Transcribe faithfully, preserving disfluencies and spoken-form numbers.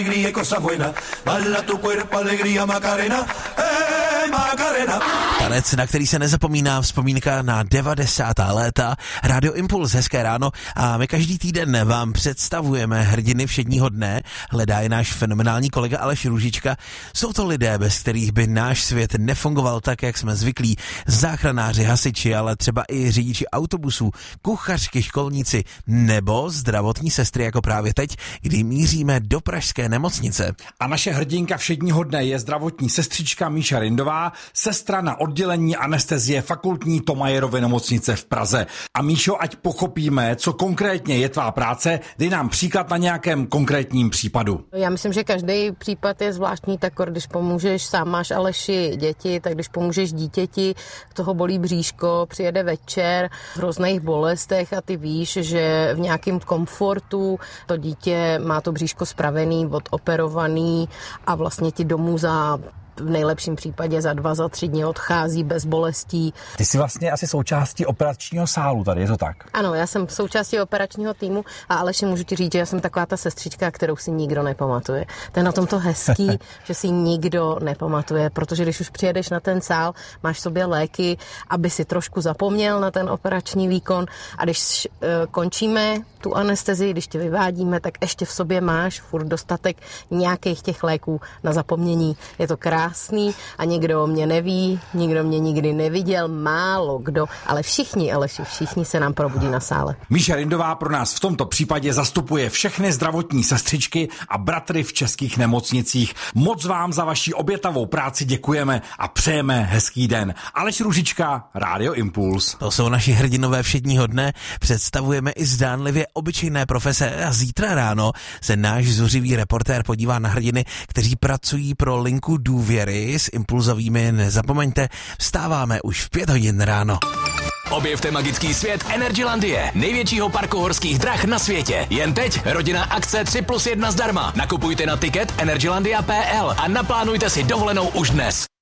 Alegría, cosa buena, bala tu cuerpo, alegría, Macarena, eh, Macarena. Tanec, na který se nezapomíná, vzpomínka na devadesátá léta, Rádio Impuls, hezké ráno a my každý týden vám představujeme hrdiny všedního dne, hledá je náš fenomenální kolega Aleš Růžička. Jsou to lidé, bez kterých by náš svět nefungoval tak, jak jsme zvyklí, záchranáři, hasiči, ale třeba i řidiči autobusů, kuchařky, školníci nebo zdravotní sestry, jako právě teď, kdy míříme do pražské nemocnice. A naše hrdinka všedního dne je zdravotní sestřička Míša Rindová, sestra na oddělení anestezie fakultní Thomayerovy nemocnice v Praze. A Míšo, ať pochopíme, co konkrétně je tvá práce, dej nám příklad na nějakém konkrétním případu. Já myslím, že každý případ je zvláštní, tak když pomůžeš, sám máš Aleši děti, tak když pomůžeš dítěti, toho bolí bříško, přijede večer v hrozných bolestech a ty víš, že v nějakém komfortu to dítě má to bříško spravený, odoperovaný a vlastně ti domů za v nejlepším případě za dva, za tři dny odchází bez bolestí. Ty jsi vlastně asi součástí operačního sálu tady, je to tak? Ano, já jsem součástí operačního týmu a Aleši, můžu ti říct, že já jsem taková ta sestřička, kterou si nikdo nepamatuje. To je na tom to hezký, že si nikdo nepamatuje, protože když už přijedeš na ten sál, máš v sobě léky, aby si trošku zapomněl na ten operační výkon a když uh, končíme tu anestezii, když tě vyvádíme, tak ještě v sobě máš furt dostatek nějakých těch léků na zapomnění. Je to krásný a nikdo o mě neví, nikdo mě nikdy neviděl, málo kdo, ale všichni, Aleši, všichni se nám probudí na sále. Míša Rindová pro nás v tomto případě zastupuje všechny zdravotní sestřičky a bratry v českých nemocnicích. Moc vám za vaši obětavou práci děkujeme a přejeme hezký den. Aleš Růžička, Rádio Impuls. To jsou naši hrdinové všedního dne, představujeme i zdánlivě obyčejné profese a zítra ráno se náš zuřivý reportér podívá na hrdiny, kteří pracují pro linku důvěry s impulzovými. Nezapomeňte, vstáváme už v pět hodin ráno. Objevte magický svět Energylandie, největšího parku horských drah na světě. Jen teď rodinná akce tři plus jedna zdarma. Nakupujte na tiket energylandia tečka p l a naplánujte si dovolenou už dnes.